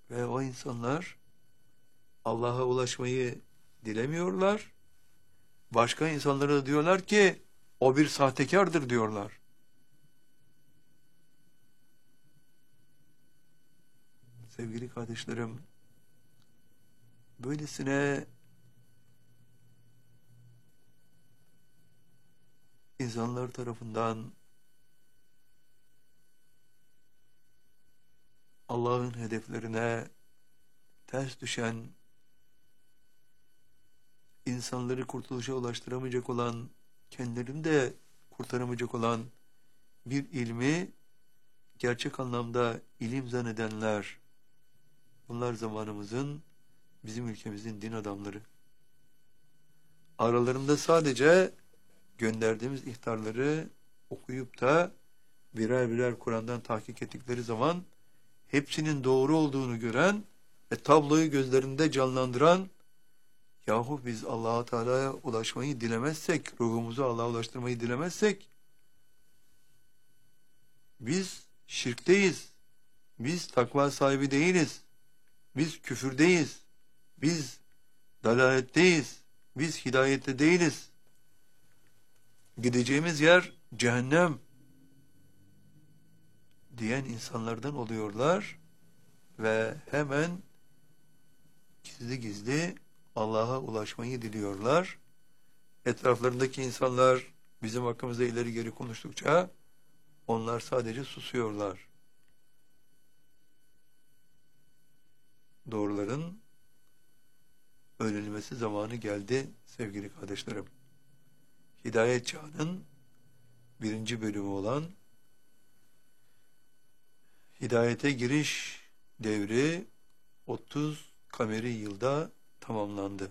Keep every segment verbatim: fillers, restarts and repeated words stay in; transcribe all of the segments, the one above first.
Ve o insanlar Allah'a ulaşmayı dilemiyorlar. Başka insanlara da diyorlar ki o bir sahtekardır diyorlar. Sevgili kardeşlerim, böylesine insanlar tarafından Allah'ın hedeflerine ters düşen, insanları kurtuluşa ulaştıramayacak olan, kendilerini de kurtaramayacak olan bir ilmi gerçek anlamda ilim zannedenler, bunlar zamanımızın, bizim ülkemizin din adamları. Aralarında sadece gönderdiğimiz ihtarları okuyup da birer birer Kur'an'dan tahkik ettikleri zaman hepsinin doğru olduğunu gören ve tabloyu gözlerinde canlandıran, yahu biz Allah-u Teala'ya ulaşmayı dilemezsek, ruhumuzu Allah'a ulaştırmayı dilemezsek, biz şirkteyiz, biz takva sahibi değiliz, biz küfürdeyiz, biz dalaletteyiz, biz hidayette değiliz. Gideceğimiz yer cehennem diyen insanlardan oluyorlar ve hemen gizli gizli Allah'a ulaşmayı diliyorlar. Etraflarındaki insanlar bizim hakkımızda ileri geri konuştukça onlar sadece susuyorlar. Doğruların öğrenilmesi zamanı geldi sevgili kardeşlerim. Hidayet Çağı'nın birinci bölümü olan Hidayete giriş devri otuz kameri yılda tamamlandı.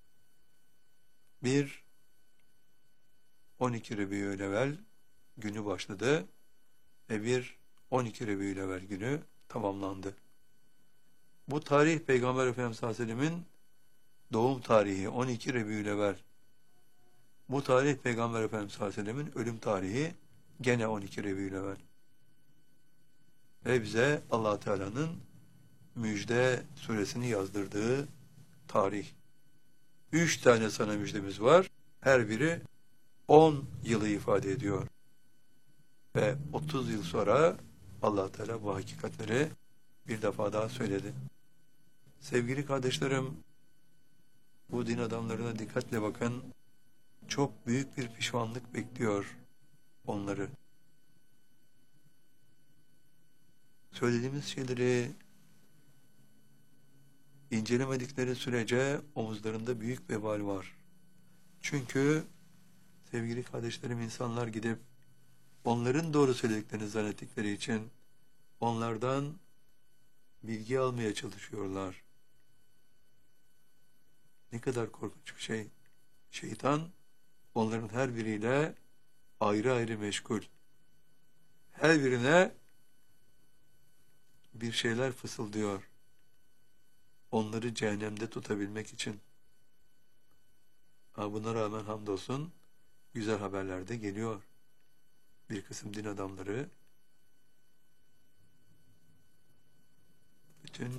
Bir on iki Rebiyü'l-Evvel günü başladı ve bir on iki Rebiyü'l-Evvel günü tamamlandı. Bu tarih Peygamber Efendimiz sallallahu aleyhi ve sellem'in doğum tarihi on iki Rebiyü'l-Evvel. Bu tarih Peygamber Efendimiz sallallahu aleyhi ve sellem'in ölüm tarihi gene on iki Rebiyü'l-Evvel. Ve bize Allah Teala'nın müjde suresini yazdırdığı tarih. Üç tane sana müjdemiz var. Her biri on yılı ifade ediyor. Ve otuz yıl sonra Allah Teala bu hakikatleri bir defa daha söyledi. Sevgili kardeşlerim, bu din adamlarına dikkatle bakın. Çok büyük bir pişmanlık bekliyor onları. Söylediğimiz şeyleri incelemedikleri sürece omuzlarında büyük vebal var. Çünkü sevgili kardeşlerim, insanlar gidip onların doğru söylediklerini zannettikleri için onlardan bilgi almaya çalışıyorlar. Ne kadar korkunç bir şey. Şeytan onların her biriyle ayrı ayrı meşgul. Her birine bir şeyler fısıldıyor. Onları cehennemde tutabilmek için. Ha, buna rağmen hamdolsun güzel haberler de geliyor. Bir kısım din adamları bütün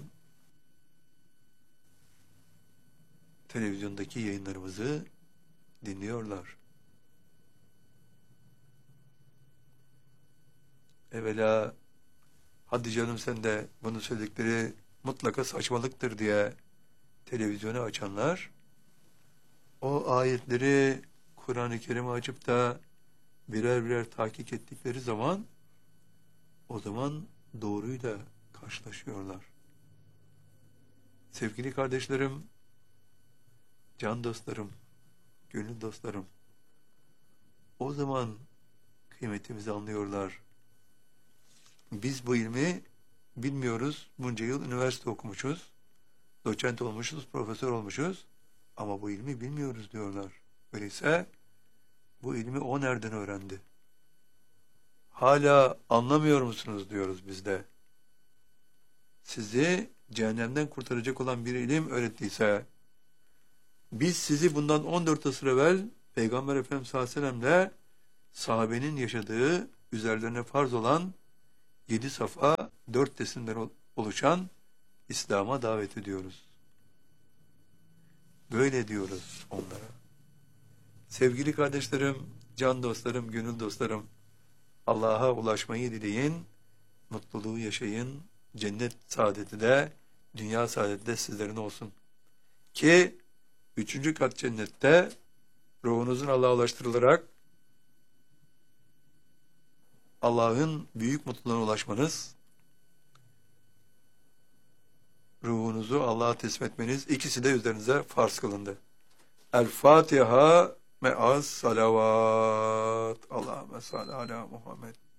televizyondaki yayınlarımızı dinliyorlar. Evvela hadi canım sen de bunu söyledikleri mutlaka saçmalıktır diye televizyonu açanlar, o ayetleri Kur'an-ı Kerim'i açıp da birer birer tahkik ettikleri zaman o zaman doğruyla karşılaşıyorlar. Sevgili kardeşlerim, can dostlarım, gönül dostlarım, o zaman kıymetimizi anlıyorlar. Biz bu ilmi bilmiyoruz. Bunca yıl üniversite okumuşuz. Doçent olmuşuz, profesör olmuşuz. Ama bu ilmi bilmiyoruz diyorlar. Öyleyse bu ilmi o nereden öğrendi? Hala anlamıyor musunuz diyoruz biz de. Sizi cehennemden kurtaracak olan bir ilim öğrettiyse, biz sizi bundan on dört asır evvel Peygamber Efendimiz sallallahu aleyhi ve sellem'le sahabenin yaşadığı, üzerlerine farz olan yedi safa, dört resimden oluşan İslam'a davet ediyoruz. Böyle diyoruz onlara. Sevgili kardeşlerim, can dostlarım, gönül dostlarım, Allah'a ulaşmayı dileyin, mutluluğu yaşayın, cennet saadeti de, dünya saadeti de sizlerin olsun. Ki üçüncü kat cennette ruhunuzun Allah'a ulaştırılarak Allah'ın büyük mutluluğuna ulaşmanız, ruhunuzu Allah'a teslim etmeniz, ikisi de üzerinize farz kılındı. El-Fatiha me'az salavat. Allahümme salli ala Muhammed.